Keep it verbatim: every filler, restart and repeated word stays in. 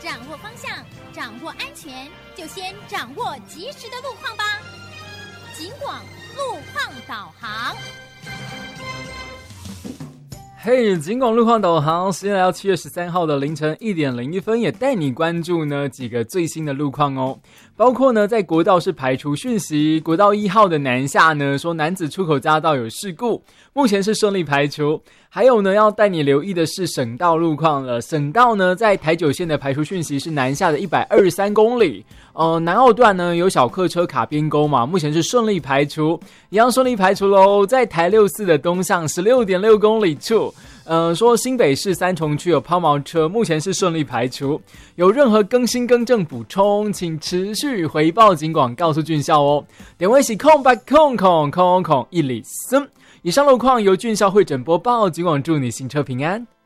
掌握方向，掌握安全，就先掌握及时的路况吧。警广路况导航。 嘿、hey, 警广路况导航，时间来到七月十三号的凌晨一点零一分，也带你关注呢几个最新的路况哦。包括呢，在国道是排除讯息，国道一号的南下呢，说男子出口匝道有事故，目前是顺利排除。还有呢，要带你留意的是省道路况了。省道呢，在台九线的排除讯息是南下的一百二十三公里，呃，南澳段呢有小客车卡边沟嘛，目前是顺利排除，一样顺利排除喽。在台六四的东向十六点六公里处。呃，说新北市三重区有抛锚车，目前是顺利排除。有任何更新更正补充，请持续回报警广告诉俊孝哦。点位是空白空空空空一里森。以上路况由俊孝会诊播报，警广祝你行车平安。